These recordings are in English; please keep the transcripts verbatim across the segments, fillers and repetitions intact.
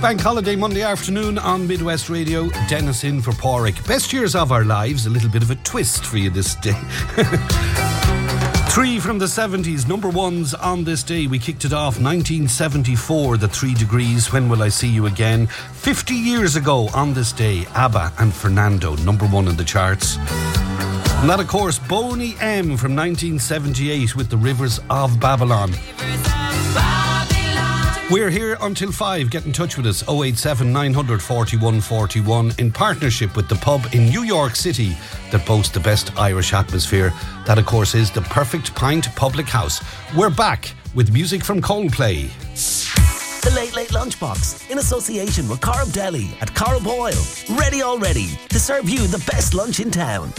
Bank holiday Monday afternoon on Midwest Radio. Dennis in for Porrick. Best years of our lives. A little bit of a twist for you this day. Three from the seventies, number ones on this day. We kicked it off nineteen seventy-four, the Three Degrees, When Will I See You Again. fifty years ago on this day, ABBA and Fernando, number one in the charts. And that, of course, Boney M from nineteen seventy-eight with The Rivers of Babylon. We're here until five. Get in touch with us. oh eight seven, nine hundred, forty-one forty-one in partnership with the pub in New York City that boasts the best Irish atmosphere. That, of course, is the Perfect Pint Public House. We're back with music from Coldplay. The Late Late Lunchbox in association with Corrib Deli at Corrib Oil. Ready already to serve you the best lunch in town.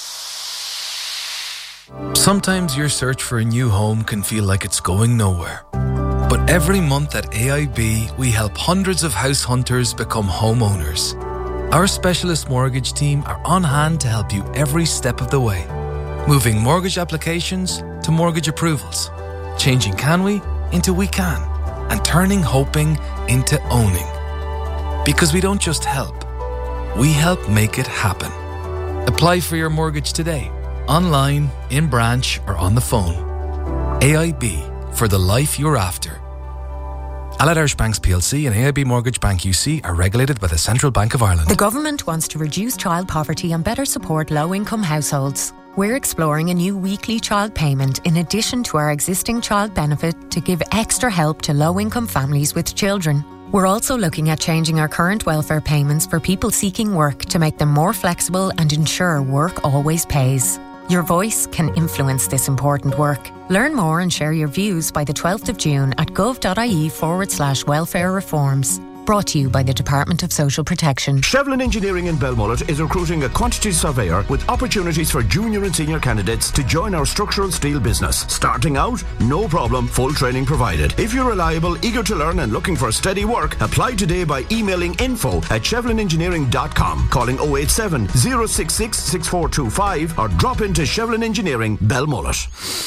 Sometimes your search for a new home can feel like it's going nowhere. But every month at A I B, we help hundreds of house hunters become homeowners. Our specialist mortgage team are on hand to help you every step of the way. Moving mortgage applications to mortgage approvals. Changing can we into we can. And turning hoping into owning. Because we don't just help, we help make it happen. Apply for your mortgage today. Online, in branch, or on the phone. A I B, for the life you're after. Allied Irish Banks P L C and A I B Mortgage Bank U C are regulated by the Central Bank of Ireland. The government wants to reduce child poverty and better support low-income households. We're exploring a new weekly child payment in addition to our existing child benefit to give extra help to low-income families with children. We're also looking at changing our current welfare payments for people seeking work to make them more flexible and ensure work always pays. Your voice can influence this important work. Learn more and share your views by the twelfth of June at gov.ie forward slash welfare reforms. Brought to you by the Department of Social Protection. Shevlin Engineering in Belmullet is recruiting a quantity surveyor with opportunities for junior and senior candidates to join our structural steel business. Starting out, no problem, full training provided. If you're reliable, eager to learn and looking for steady work, apply today by emailing info at shevlin engineering dot com, calling oh eight seven, oh six six, six four two five or drop into Shevlin Engineering, Belmullet.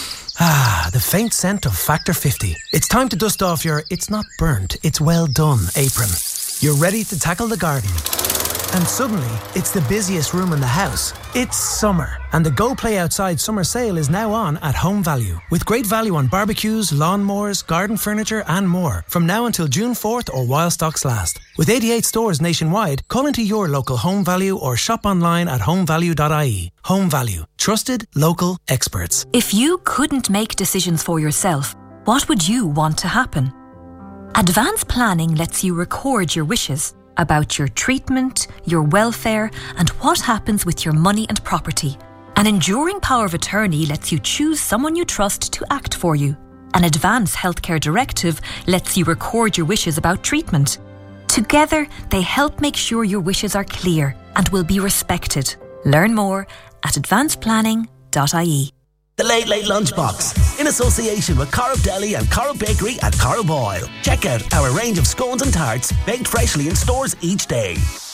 Ah, the faint scent of Factor fifty. It's time to dust off your it's not burnt, it's well done apron. You're ready to tackle the garden. And suddenly, it's the busiest room in the house. It's summer, and the Go Play Outside summer sale is now on at Home Value. With great value on barbecues, lawnmowers, garden furniture and more. From now until June fourth or while stocks last. With eighty-eight stores nationwide, call into your local Home Value or shop online at home value dot I E. Home Value. Trusted, local experts. If you couldn't make decisions for yourself, what would you want to happen? Advanced planning lets you record your wishes about your treatment, your welfare, and what happens with your money and property. An enduring power of attorney lets you choose someone you trust to act for you. An advanced healthcare directive lets you record your wishes about treatment. Together, they help make sure your wishes are clear and will be respected. Learn more at advanced planning dot I E. The Late Late Lunchbox in association with Corrib Deli and Corrib Bakery at Corrib Oil. Check out our range of scones and tarts baked freshly in stores each day.